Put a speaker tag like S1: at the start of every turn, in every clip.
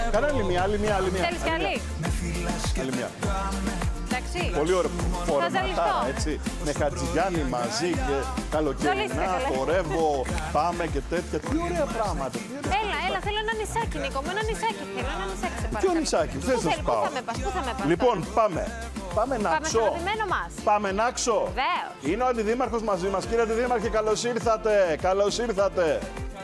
S1: Κάνε άλλη μία.
S2: Θέλεις κι άλλη?
S1: Άλλη μία.
S2: Εντάξει.
S1: Πολύ ωραίο
S2: Θα ζαλιστώ.
S1: φορματάρα, έτσι. Με Χατζηγιάννη μαζί και καλοκαιρινά, χορεύω, πάμε και τέτοια. Τι ωραία πράγματα.
S2: Έλα, θέλω ένα νησάκι, Νίκο μου. Ένα νησάκι θέλω, ένα νησάκι σε παρακαλώ.
S1: Ποιο νησάκι, θες να σου πάω?
S2: Πού θα με πας?
S1: Λοιπόν, πάμε. Πάμε να
S2: Πάμε στο αγαπημένο μας.
S1: Πάμε να ξω.
S2: Βεβαίως.
S1: Είναι ο αντιδήμαρχος μαζί μας. Κύριε Αντιδήμαρχε, καλώς ήρθατε. Καλώς ήρθατε.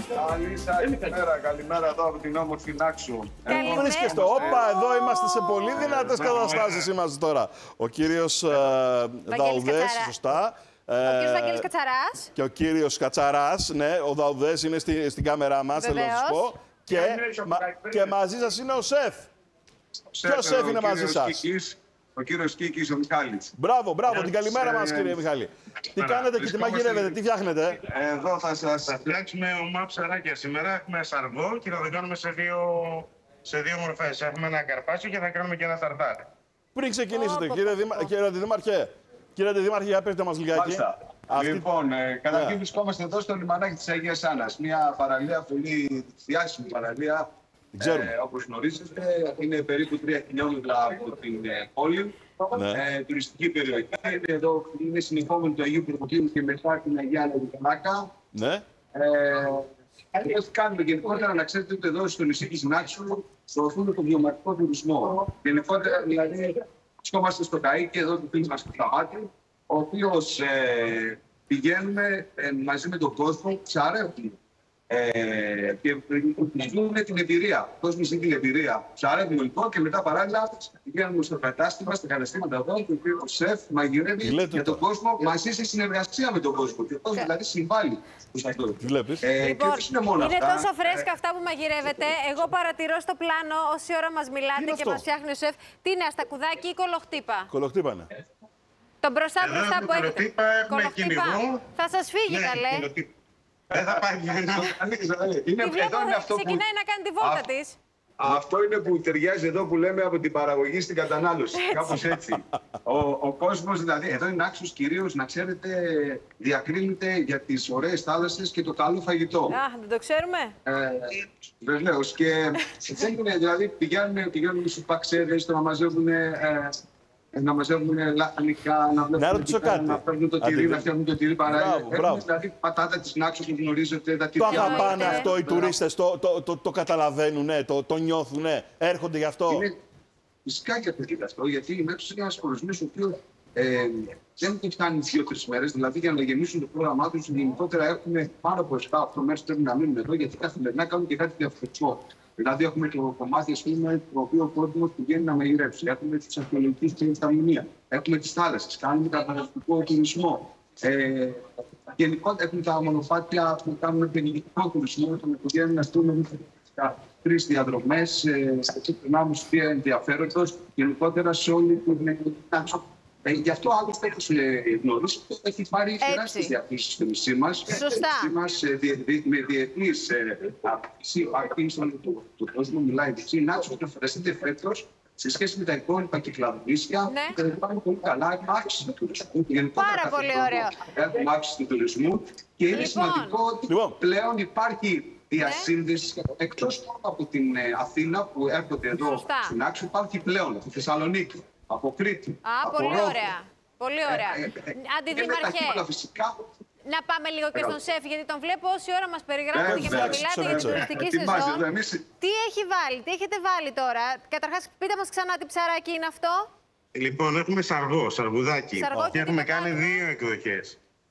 S3: Καλημέρα εδώ από την όμορφη Νάξο.
S1: Πού βρίσκεστε? Όπα, εδώ είμαστε σε πολύ δυνατές καταστάσεις είμαστε τώρα. Ο κύριος Δαουδές, σωστά.
S2: Ο κύριος Βαγγέλης Κατσαράς.
S1: Και ο κύριος Κατσαράς, ναι, ο Δαουδές είναι στην κάμερά μας, θέλω να σας πω. Και μαζί σας είναι ο σεφ. Ποιος σεφ είναι μαζί σας?
S3: Ο κύριος Κίκης, ο Μιχάλης.
S1: Μπράβο, την καλημέρα μας, κύριε Μιχάλη. Τι κάνετε και τι μαγειρεύετε, τι φτιάχνετε?
S3: Εδώ θα
S4: φτιάξουμε ομά ψαράκια σήμερα. Έχουμε σαργό και θα το κάνουμε σε δύο μορφές. Έχουμε ένα καρπάσιο και θα κάνουμε και ένα ταρτάρι.
S1: Πριν ξεκινήσετε, κύριε Αντιδήμαρχε, για πέστε μας λιγάκι.
S3: Λοιπόν, καταρχήν βρισκόμαστε εδώ στο λιμανάκι της Αγίας Άννας. Μια παραλία, πολύ διάσημη παραλία. Όπως γνωρίζετε, είναι περίπου 3 χιλιόμετρα από την πόλη. Τουριστική περιοχή. Εδώ είναι συνεχόμενο του Αγίου Πρωτοκύλου και μετά την Αγία Λεβιτανάκα.
S1: Ναι.
S3: Τι κάνουμε γενικότερα, να ξέρετε ότι εδώ στο νησί της Νάξου προωθούμε τον βιωματικό τουρισμό. Γενικότερα, δηλαδή, βρισκόμαστε στο Καΐκι, εδώ του φίλου μας Κλαμάτη, ο οποίος πηγαίνουμε μαζί με τον κόσμο, ψαρεύουμε. Και ζούμε την εμπειρία. Ο κόσμος ζει την εμπειρία. Ψαρεύουμε λοιπόν και μετά παράλληλα πηγαίνουμε στο κατάστημα, στα καταστήματα εδώ, και ο σεφ μαγειρεύει για τον κόσμο μαζί σε συνεργασία με τον κόσμο. Και ο κόσμος δηλαδή συμβάλλει προς αυτό.
S2: Λοιπόν, είναι τόσο φρέσκα αυτά που μαγειρεύετε. Εγώ παρατηρώ στο πλάνο όση ώρα μας μιλάτε και μας φτιάχνει ο σεφ. Τι είναι, αστακουδάκι ή κολοχτύπα?
S1: Κολοχτύπα, ναι.
S2: Το μπροστά που έχετε.
S4: Κολοχτύπα.
S2: Θα σας φύγει καλέ.
S4: Δεν θα πάει κανένα.
S2: Ξεκινάει να κάνει τη βόλτα της.
S3: Αυτό είναι που ταιριάζει εδώ που λέμε από την παραγωγή στην κατανάλωση. Κάπως έτσι. Ο κόσμος, δηλαδή, εδώ είναι Νάξος κυρίως, να ξέρετε, διακρίνεται για τις ωραίες θάλασσες και το καλό φαγητό.
S2: Δεν το ξέρουμε.
S3: Βεβαίως. Και δηλαδή πηγαίνουμε στους παξέδες, να μαζεύουν λαχανικά, να παίρνουν το τυρί, να φτιάχνουν το τυρί παράλληλα. Έχουμε δηλαδή πατάτα της Νάξου που γνωρίζετε.
S1: Το αγαπάνε αυτό οι τουρίστες, το καταλαβαίνουν, το νιώθουν, έρχονται γι' αυτό.
S3: Φυσικά και αυτό, γιατί η Νάξος είναι ένας προορισμός ο οποίος δεν του φτάνει 2-3 μέρες. Δηλαδή για να γεμίσουν το πρόγραμμά τους, γενικότερα έχουμε πάνω από 7-8 μέρες πρέπει να μείνουν εδώ, γιατί καθημερινά κάνουν και κάτι διαφορετικό. Δηλαδή, έχουμε το κομμάτι, το οποίο ο κόσμος πηγαίνει να μαγειρεύσει. Έχουμε τις αρχαιολογικές και τα μνημεία. Έχουμε τις θάλασσες. Κάνουμε καταναλωτικό τουρισμό. Γενικότερα, έχουμε τα μονοπάτια που κάνουν πενιγικό τουρισμό. που πηγαίνουν να στείλουν 3 διαδρομές. Έτσι, περνάμε στους ενδιαφέροντος. Γενικότερα, σε όλη την Νάξο. Γι' αυτό άλλωστε έχεις γνωρίσει ότι έχει πάρει τεράστιες διακρίσεις στο νησί μας. Με διεθνείς αρτήσεις του κόσμου μιλάει. Η Νάξο φανταστείτε φέτος σε σχέση με τα υπόλοιπα κυκλαδονήσια. Πάμε πολύ καλά. Έχουμε αύξηση του τουρισμού.
S2: Πάρα πολύ ωραίο.
S3: Έχουμε αύξηση του τουρισμού και είναι σημαντικό ότι πλέον υπάρχει διασύνδεση εκτός από την Αθήνα που έρχονται εδώ στην Νάξο. Υπάρχει πλέον στη Θεσσαλονίκη. Από Κρήτη.
S2: Πολύ ωραία. Πολύ ωραία. Αντιδήμαρχε, να πάμε λίγο και στον σεφ, γιατί τον βλέπω όση ώρα μας περιγράφετε και μας μιλάτε για την τουριστική σεζόν. Τι έχει βάλει, τι έχετε βάλει τώρα? Καταρχάς, πείτε μας ξανά τι ψαράκι είναι αυτό.
S4: Λοιπόν, έχουμε σαργουδάκι. Και έχουμε κάνει 2 εκδοχές.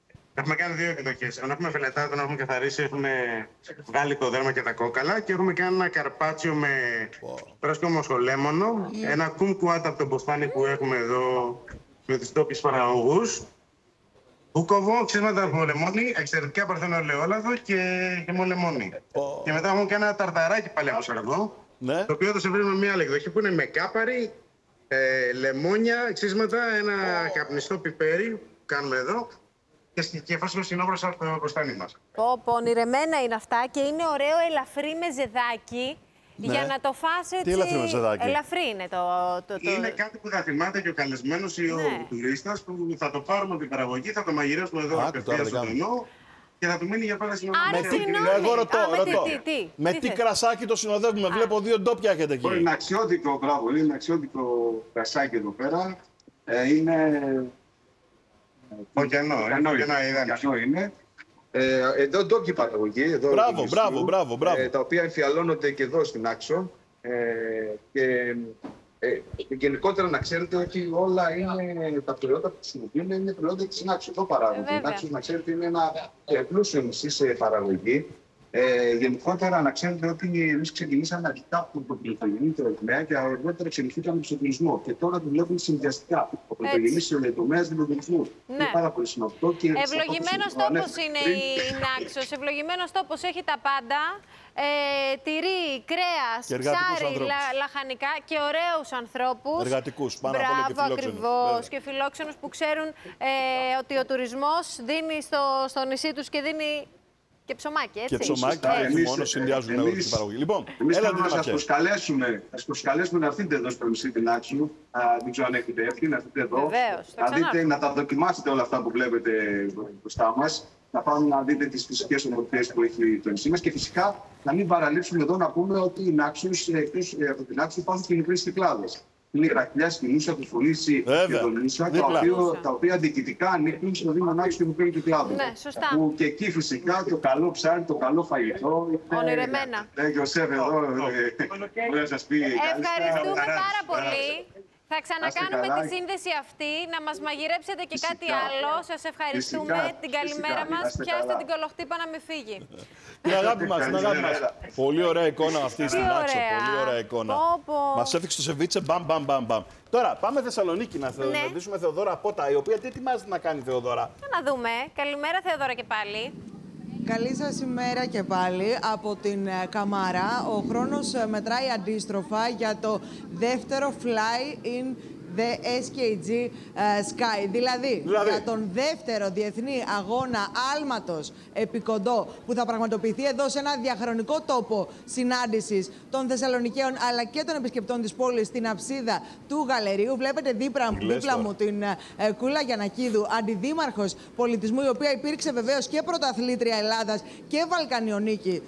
S4: Όταν έχουμε φελετά, τον έχουμε καθαρίσει, έχουμε βγάλει το δέρμα και τα κόκαλα και έχουμε κάνει ένα καρπάτσιο με φρέσκο μοσχολέμονο, ένα κουμκουάτα από το μποστάνι που έχουμε εδώ με τους τόπιους παραγωγούς, μπουκοβό, ξύσματα από λεμόνι, εξαιρετικά παρθένο ελαιόλαδο και μολεμόνι. Και μετά έχουμε κάνει ένα ταρταράκι πάλι από σαργό, το οποίο θα σε βρούμε μια άλλη εκδοχή που είναι με κάπαρι, λεμόνια, ξύσματα, ένα καπνιστό πιπέρι που κάνουμε εδώ. Και φάσουμε συνόβρασα από το προστάνι μας.
S2: Ονειρεμένα είναι αυτά και είναι ωραίο ελαφρύ με ζεδάκι. Για να το φας έτσι.
S1: Τι ελαφρύ με ζεδάκι?
S2: Ελαφρύ είναι
S4: Είναι κάτι που θα θυμάται και ο καλεσμένος ή ο τουρίστας που θα το πάρουμε από την παραγωγή, θα το μαγειρεύσουμε εδώ απευθείας στο δενό. και θα του μείνει για πάντα στην
S1: Εγώ ρωτώ. Με τι κρασάκι το συνοδεύουμε? Βλέπω 2 ντόπια έχετε εκεί.
S3: Είναι αξιότικο, μπράβο. Είναι αξιότικο κρασάκι εδώ πέρα. Είναι.
S4: Ωκεανό
S3: είναι. Εδώ ντόπιοι παραγωγή.
S1: Μπράβο.
S3: Τα οποία εμφιαλώνονται και εδώ στην Άξο. Και γενικότερα να ξέρετε ότι όλα είναι τα προϊόντα που χρησιμοποιούμε είναι προϊόντα της Άξο. Εδώ παράγονται. Η Άξο, να ξέρετε, είναι ένα πλούσιο νησί σε παραγωγή. Γενικότερα, να ξέρετε ότι εμείς ξεκινήσαμε αρχικά από το πρωτογενή τομέα και αργότερα εξελιχθήκαμε στον τουρισμό. Και τώρα δουλεύουμε συνδυαστικά. Ο πρωτογενής τομέας του τουρισμού. Είναι πάρα πολύ σημαντικό.
S2: Ευλογημένος τόπος είναι η Νάξος. Ευλογημένος τόπος, έχει τα πάντα. Τυρί, κρέας, ψάρι, λαχανικά και ωραίους ανθρώπους.
S1: Εργατικούς, πάνω απ' όλα και φιλόξενους.
S2: Ακριβώς, και φιλόξενους που ξέρουν ότι ο τουρισμός δίνει στο νησί τους και δίνει και ψωμάκι, έτσι.
S1: Και ψωμάκι, όχι μόνο συνδυάζουν την παραγωγή. Λοιπόν,
S3: εμείς θέλουμε να σας προσκαλέσουμε να έρθετε εδώ στο νησί την Άξου. Δεν ξέρω αν έχετε έρθει, να έρθετε εδώ.
S2: Βεβαίως,
S3: να τα δοκιμάσετε όλα αυτά που βλέπετε μπροστά μας. Να πάμε να δείτε τις φυσικές ομορφιές που έχει το νησί μας και φυσικά να μην παραλείψουμε εδώ να πούμε ότι η Νάξος, εκτός από την Άξο, υπάρχουν και μικρές Κυκλάδες. Είναι η Ραχιλιά, Σκηνούσα, το Φωλήσι και το Νήσα, τα οποία διοικητικά ανήκουν στο Δήμο Νάξου και μικρών Κυκλάδων.
S2: Ναι, σωστά.
S3: Που και εκεί φυσικά το καλό ψάρι, το καλό φαγητό.
S2: Ονειρεμένα.
S3: Γιωσέφ εδώ μπορεί να σας πει.
S2: Ευχαριστούμε πάρα πολύ. Θα ξανακάνουμε τη σύνδεση αυτή, να μας μαγειρέψετε και κάτι άλλο. Σας ευχαριστούμε. Την καλημέρα μας. Πιάστε την κολοχτύπα να μην φύγει.
S1: Την αγάπη μας, Πολύ ωραία εικόνα αυτή στην Άξο. Πολύ ωραία εικόνα. Μας έφτιαξε το σεβίτσε, μπαμ. Τώρα πάμε Θεσσαλονίκη να δούμε Θεοδώρα Πότα, η οποία τι ετοιμάζεται να κάνει, Θεοδώρα?
S2: Να δούμε. Καλημέρα, Θεοδώρα, και πάλι.
S5: Καλή σας ημέρα και πάλι από την Καμάρα. Ο χρόνος μετράει αντίστροφα για το δεύτερο Fly in the SKG Sky. Δηλαδή, για τον δεύτερο διεθνή αγώνα άλματος επί κοντό που θα πραγματοποιηθεί εδώ σε ένα διαχρονικό τόπο συνάντησης των Θεσσαλονικαίων αλλά και των επισκεπτών της πόλης στην αψίδα του Γαλερίου. Βλέπετε δίπλα μου την Κούλα Γιαννακίδου, αντιδήμαρχος πολιτισμού, η οποία υπήρξε βεβαίως και πρωταθλήτρια Ελλάδας και Βαλκανιονίκη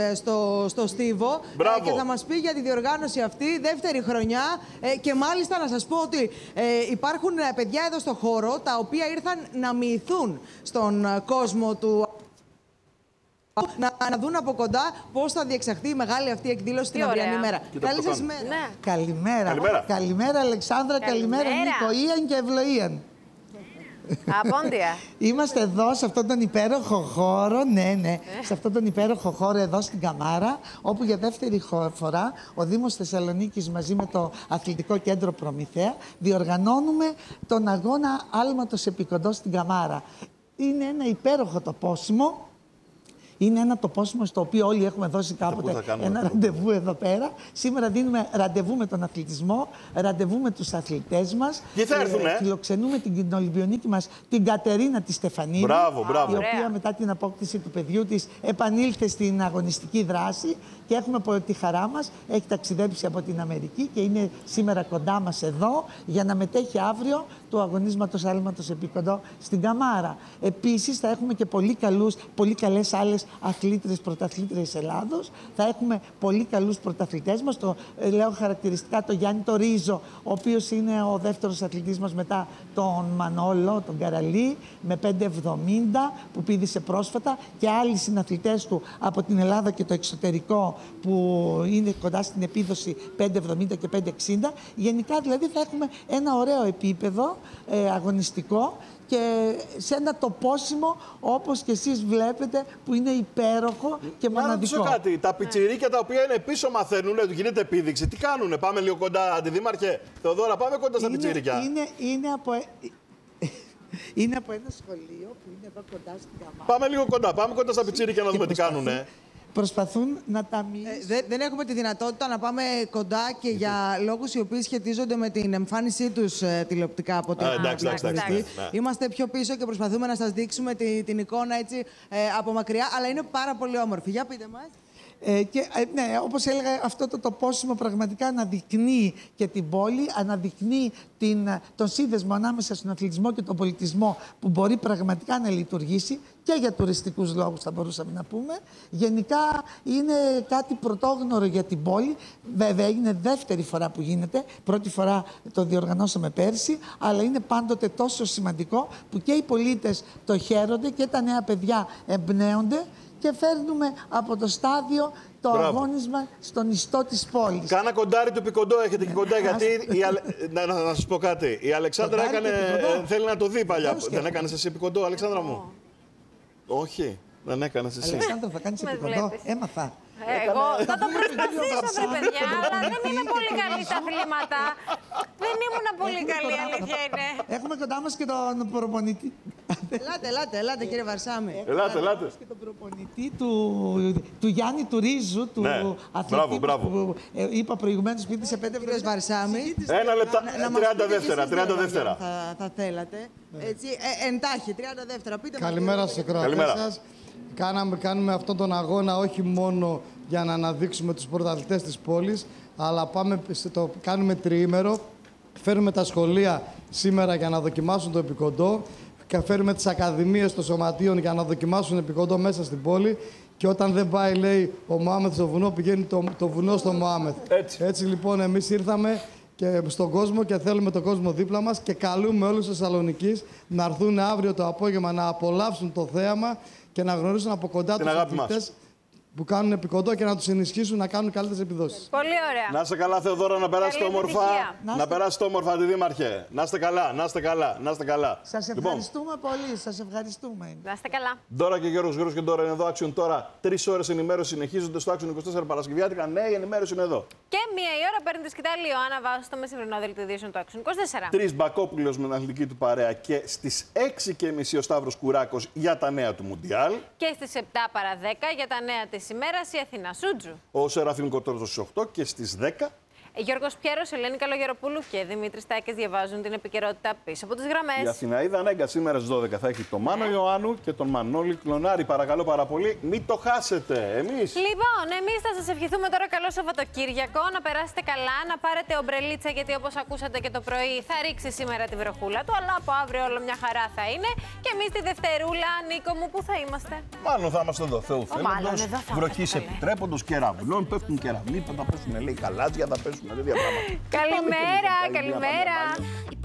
S5: στο Στίβο. Και θα μας πει για τη διοργάνωση αυτή, δεύτερη χρονιά. Και μάλιστα να σας πω ότι υπάρχουν παιδιά εδώ στο χώρο τα οποία ήρθαν να μοιηθούν στον κόσμο του, να δουν από κοντά πώς θα διεξαχθεί η μεγάλη αυτή εκδήλωση την αυριανή μέρα. Καλή σας μέρα.
S2: Ναι.
S6: Καλημέρα Αλεξάνδρα, καλημέρα Νίκο, Ιαν και Ευλοίαν.
S2: Απόντια.
S6: Είμαστε εδώ σε αυτόν τον υπέροχο χώρο, σε αυτόν τον υπέροχο χώρο εδώ στην Καμάρα, όπου για δεύτερη φορά ο Δήμος Θεσσαλονίκης μαζί με το Αθλητικό Κέντρο Προμηθέα διοργανώνουμε τον αγώνα άλματος επί κοντό στην Καμάρα. Είναι ένα υπέροχο τοπόσιμο. Είναι ένα τοπόσιμο στο οποίο όλοι έχουμε δώσει κάποτε ένα ραντεβού εδώ πέρα. Σήμερα δίνουμε ραντεβού με τον αθλητισμό, ραντεβού με τους αθλητές μας.
S1: Και θα έρθουν,
S6: Φιλοξενούμε την Ολυμπιονίκη μας, την Κατερίνα τη Στεφανίδη, η οποία μετά την απόκτηση του παιδιού της επανήλθε στην αγωνιστική δράση και έχουμε τη χαρά μας. Έχει ταξιδέψει από την Αμερική και είναι σήμερα κοντά μας εδώ για να μετέχει αύριο του αγωνίσματος άλματος επί κοντό στην Καμάρα. Επίσης θα έχουμε και πολύ καλές άλλες αθλήτρες, πρωταθλήτρες Ελλάδος. Θα έχουμε πολύ καλούς πρωταθλητές μας. Το λέω χαρακτηριστικά το Γιάννη το Ρίζο, ο οποίος είναι ο δεύτερος αθλητής μας μετά τον Μανόλο, τον Καραλή, με 5,70 που πήδησε πρόσφατα, και άλλοι συναθλητές του από την Ελλάδα και το εξωτερικό που είναι κοντά στην επίδοση 5,70 και 5,60. Γενικά δηλαδή θα έχουμε ένα ωραίο επίπεδο αγωνιστικό και σε ένα τοπόσιμο όπως και εσείς βλέπετε που είναι υπέροχο και μοναδικό.
S1: Να ρωτήσω κάτι, τα πιτσιρίκια τα οποία είναι πίσω μαθαίνουν, γίνεται επίδειξη, τι κάνουνε? Πάμε λίγο κοντά, Αντιδήμαρχε Θεοδώρα, πάμε κοντά στα πιτσιρίκια.
S6: Είναι από ένα σχολείο που είναι εδώ κοντά στην Καμάρα.
S1: Πάμε λίγο κοντά, πάμε κοντά στα πιτσιρίκια να δούμε τι κάνουνε.
S6: Προσπαθούν να τα μοιήσουν.
S5: Δεν έχουμε τη δυνατότητα να πάμε κοντά και για λόγους οι οποίοι σχετίζονται με την εμφάνισή τους τηλεοπτικά από την
S1: ναι.
S5: Είμαστε πιο πίσω και προσπαθούμε να σας δείξουμε την εικόνα έτσι από μακριά, αλλά είναι πάρα πολύ όμορφη. Για πείτε μας.
S6: Ναι, όπως έλεγα, αυτό το τοπόσιμο πραγματικά αναδεικνύει και την πόλη, αναδεικνύει τον σύνδεσμο ανάμεσα στον αθλητισμό και τον πολιτισμό που μπορεί πραγματικά να λειτουργήσει και για τουριστικούς λόγους θα μπορούσαμε να πούμε. Γενικά είναι κάτι πρωτόγνωρο για την πόλη. Βέβαια είναι δεύτερη φορά που γίνεται. Πρώτη φορά το διοργανώσαμε πέρσι, αλλά είναι πάντοτε τόσο σημαντικό που και οι πολίτες το χαίρονται και τα νέα παιδιά εμπνέονται και φέρνουμε από το στάδιο το αγώνισμα στον ιστό της πόλης.
S1: Κάνα κοντάρι του Πικοντό έχετε και κοντά, γιατί να σας πω κάτι. Η Αλεξάνδρα θέλει να το δει παλιά. Δεν έκανες εσύ Πικοντό, Αλεξάνδρα μου? Όχι, δεν έκανες εσύ.
S6: Αλεξάνδρα, θα κάνεις Πικοντό? Έμαθα.
S2: Εγώ θα το προσπαθήσω, παιδιά, αλλά δεν είμαι πολύ καλή στα αθλήματα. Δεν ήμουν πολύ καλή, αλήθεια είναι.
S6: Έχουμε κοντά μας και τον προπονητή.
S5: Ελάτε κύριε Βαρσάμι.
S1: Ελάτε.
S6: Και τον προπονητή του Γιάννη του Ρίζου, του αθλητή που είπα προηγουμένως που σε 5
S5: Κύριος Βαρσάμι.
S1: 1 λεπτά, 30 δεύτερα.
S5: Θα θέλατε. Έτσι, εντάχει, 30 δεύτερα.
S7: Καλημέρα στους ακροατές σας. Κάνουμε αυτόν τον αγώνα όχι μόνο για να αναδείξουμε τους πρωταθλητές της πόλης, αλλά κάνουμε τριήμερο. Φέρνουμε τα σχολεία σήμερα για να δοκιμάσουν το επικοντό. Φέρνουμε τις ακαδημίες των σωματείων για να δοκιμάσουν επικοντό μέσα στην πόλη. Και όταν δεν πάει, λέει, ο Μωάμεθ στο βουνό, πηγαίνει το βουνό στο Μωάμεθ. Έτσι λοιπόν εμείς ήρθαμε και στον κόσμο και θέλουμε τον κόσμο δίπλα μας και καλούμε όλους τους Θεσσαλονικείς να έρθουν αύριο το απόγευμα να απολαύσουν το θέαμα και να γνωρίσουν από κοντά τους αθλητές που κάνουν επικοντό και να τους ενισχύσουν να κάνουν καλύτερες επιδόσεις.
S2: Πολύ ωραία.
S1: Να είστε καλά, Θεοδόρα, να περάσετε όμορφα. Να περάσετε όμορφα, Αντιδήμαρχε. Να είστε καλά, να είστε καλά, να είστε καλά.
S6: Σας ευχαριστούμε πολύ, σας ευχαριστούμε.
S2: Να είστε καλά.
S1: Τώρα και Γιώργος και τώρα είναι εδώ. Action τώρα. 3 ώρες ενημέρωση συνεχίζονται στο Action 24 Παρασκευιάτικα. Ναι, η ενημέρωση είναι εδώ.
S2: Και 1 η ώρα παίρνει τη σκητάλη Ιωάννα Βάσου στο μεσημερινό δελτίο ειδήσεων του Action 24.
S1: 3 Μπακόπουλος με την αθλητική του παρέα και στις 6:30 ο Σταύρος Κουράκος για τα νέα του Μουντιάλ. Και
S2: στις 7 παρά 10 για τα νέα της ημέρας η Αθηνά Σούτζου.
S1: Ο Σεραφείμ Κοτόρος στις 8 και στις 10.
S2: Γιώργος Πιέρος, Ελένη Καλογεροπούλου και Δημήτρης Τάκης διαβάζουν την επικαιρότητα πίσω από τις γραμμές.
S1: Η Αθηναίδα Ανέγκα σήμερα στις 12 θα έχει τον Μάνο Ιωάννου και τον Μανώλη Κλωνάρη. Παρακαλώ πάρα πολύ, μην το χάσετε.
S2: Λοιπόν, εμείς θα σας ευχηθούμε τώρα καλό Σαββατοκύριακο, να περάσετε καλά, να πάρετε ομπρελίτσα, γιατί όπως ακούσατε και το πρωί θα ρίξει σήμερα τη βροχούλα του, αλλά από αύριο όλο μια χαρά θα είναι. Και εμείς τη Δευτερούλα, Νίκο μου, πού θα είμαστε?
S1: Μάλλον θα είμαστε εδώ, Θεού θέλοντος, βροχής επιτρέποντος, κεραυνών, πέφτουν κεραυνοί, θα πέσουν λέει καλάτζια, θα πέσουν τέτοια πράγματα.
S2: Καλημέρα, καλημέρα.